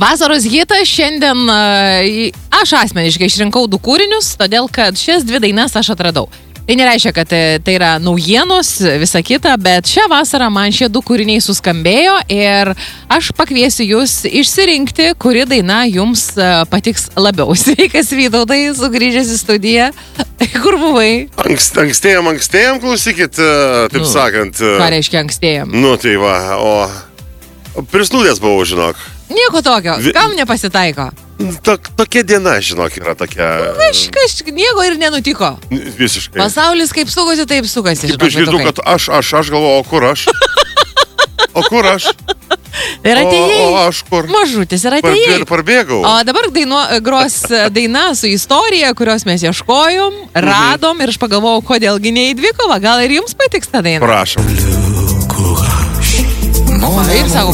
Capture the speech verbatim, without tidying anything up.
Vasaros hitas šiandien aš asmeniškai išrinkau du kūrinius, todėl kad šias dvi dainas aš atradau. Tai nereiškia, kad tai yra naujienos, visa kita, bet šią vasarą man šie du kūriniai suskambėjo ir aš pakviesiu jūs išsirinkti, kuri daina jums patiks labiau. Sveikas, Vytautai, sugrįžęs į studiją. Kur buvai? Ankst, ankstėjom, ankstėjom, klausykit, taip nu, sakant. Ką reiškia ankstėjom? Nu, tai va, o prislūdęs buvau, žinok. Nieko tokio, kam nepasitaiko? Tok, tokia diena, žinok, yra tokia... Kažkas, nieko ir nenutiko. Visiškai. Pasaulis kaip sukasi, taip sukasi. Kaip aš girdau, kad aš, aš, aš galvoju, o kur aš? O kur aš? Ir atėjai. O, o aš kur? Mažutis ir atėjai. Ir parbėgau. O dabar dainu, gros daina su istorija, kurios mes ieškojom, radom ir aš pagalvojau, kodėlgi ne į dvikovą. Gal ir jums patiks ta daina? Prašom.